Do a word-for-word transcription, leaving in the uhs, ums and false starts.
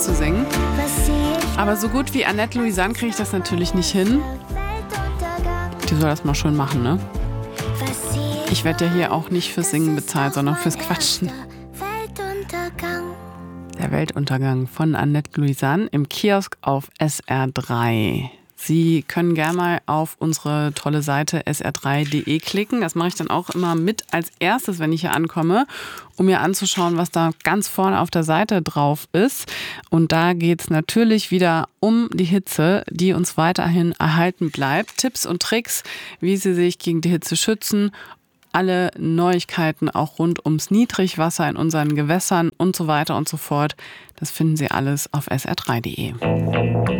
zu singen. Aber so gut wie Annette Louisanne kriege ich das natürlich nicht hin. Die soll das mal schön machen, ne? Ich werde ja hier auch nicht fürs Singen bezahlt, sondern fürs Quatschen. Der Weltuntergang von Annette Louisanne im Kiosk auf S R drei. Sie können gerne mal auf unsere tolle Seite s r drei punkt d e klicken. Das mache ich dann auch immer mit als erstes, wenn ich hier ankomme, um mir anzuschauen, was da ganz vorne auf der Seite drauf ist. Und da geht es natürlich wieder um die Hitze, die uns weiterhin erhalten bleibt. Tipps und Tricks, wie Sie sich gegen die Hitze schützen. Alle Neuigkeiten auch rund ums Niedrigwasser in unseren Gewässern und so weiter und so fort. Das finden Sie alles auf s r drei punkt d e.